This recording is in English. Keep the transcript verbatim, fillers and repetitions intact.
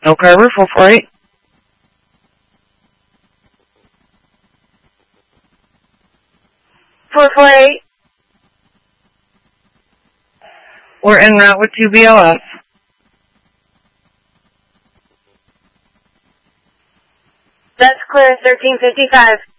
No Carver, four four eight. four four eight. We're en route with two B L S. That's clear, thirteen fifty-five.